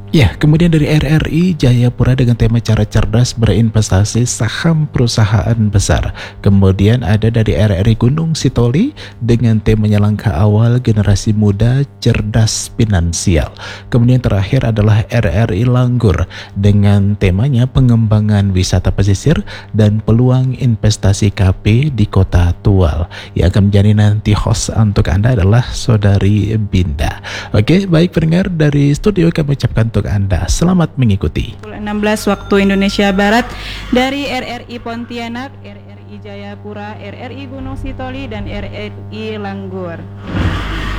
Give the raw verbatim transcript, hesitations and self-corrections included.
Ya, kemudian dari R R I Jayapura dengan tema cara cerdas berinvestasi saham perusahaan besar. Kemudian ada dari R R I Gunung Sitoli dengan temanya langkah awal generasi muda cerdas finansial. Kemudian terakhir adalah R R I Langgur dengan temanya pengembangan wisata pesisir dan peluang investasi K P di Kota Tual. Yang akan menjadi nanti host untuk Anda adalah Saudari Binda. Oke, baik pendengar, dari studio kami ucapkan untuk Anda selamat mengikuti. enam belas waktu Indonesia Barat dari R R I Pontianak, R R I Jayapura, R R I Gunung Sitoli, dan R R I Langgur.